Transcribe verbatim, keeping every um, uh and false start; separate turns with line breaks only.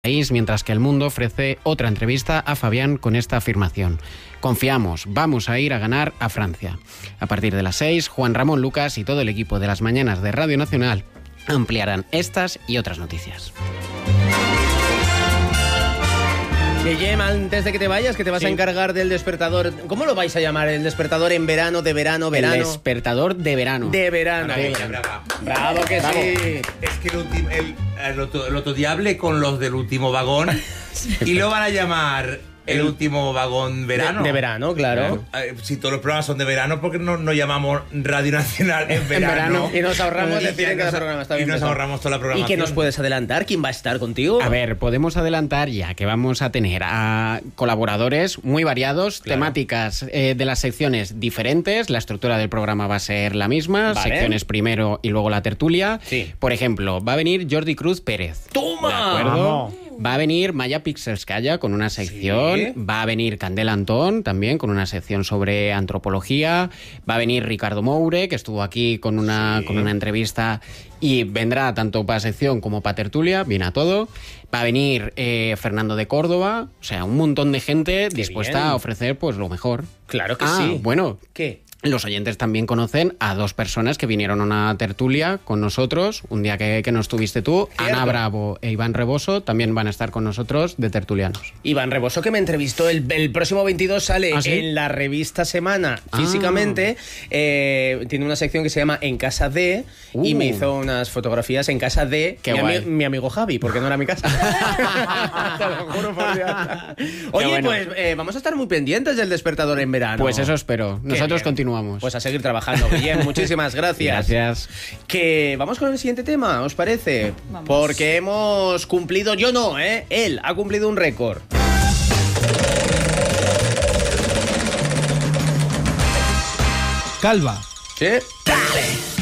país, mientras que El Mundo ofrece otra entrevista a Fabián con esta afirmación. Confiamos, vamos a ir a ganar a Francia. A partir de las seis, Juan Ramón Lucas y todo el equipo de las mañanas de Radio Nacional ampliarán estas y otras noticias.
Guillem, antes de que te vayas, que te vas
Sí.
a encargar del despertador. ¿Cómo lo vais a llamar? ¿El despertador en verano, de verano, verano?
El despertador de verano.
De verano.
Maravilla, brava.
Bravo que
Bravo.
sí.
Es que el, ulti- el, el, otro, el otro día hablé con los del último vagón y lo van a llamar el último vagón verano.
De, de verano, claro.
Eh, Si todos los programas son de verano, ¿por qué no, no llamamos Radio Nacional en verano?
verano. Y nos ahorramos
Y
decir en
nos-
cada programa, está bien
Y nos
pensado.
ahorramos toda la
¿Y
programación.
qué nos puedes adelantar? ¿Quién va a estar contigo?
A ver, podemos adelantar ya que vamos a tener a colaboradores muy variados,
Claro.
temáticas eh, de las secciones diferentes, la estructura del programa va a ser la misma,
Vale.
secciones primero y luego la tertulia.
Sí.
Por ejemplo, va a venir Jordi Cruz Pérez.
¡Toma!
¿De acuerdo? Va a venir Maya Pixelskaya con una sección,
Sí.
va a venir Candela Antón también con una sección sobre antropología, va a venir Ricardo Moure, que estuvo aquí con una,
Sí.
con una entrevista y vendrá tanto para sección como para tertulia, viene a todo. Va a venir eh, Fernando de Córdoba, o sea, un montón de gente dispuesta
bien.
a ofrecer pues lo mejor.
Claro que
Ah,
sí.
bueno,
¿Qué?
los oyentes también conocen a dos personas que vinieron a una tertulia con nosotros, un día que, que no estuviste tú,
Cierto.
Ana Bravo e Iván Reboso, también van a estar con nosotros de tertulianos.
Iván Reboso, que me entrevistó el, el próximo veintidós, sale
¿Ah, sí?
en la revista Semana
Ah.
físicamente. Eh, tiene una sección que se llama En Casa de y
Uh.
me hizo unas fotografías en casa de
Qué
mi,
guay.
ami- mi amigo Javi, porque no era mi casa. Te lo juro por Dios. Oye,
bueno.
pues eh, vamos a estar muy pendientes del despertador en verano.
Pues eso espero.
Qué
Nosotros
bien.
continuamos.
Pues a seguir trabajando. Bien, muchísimas gracias.
Gracias.
Que vamos con el siguiente tema, ¿os parece?
Vamos.
Porque hemos cumplido, yo no, ¿eh? Él ha cumplido un récord.
Calva.
¿Sí?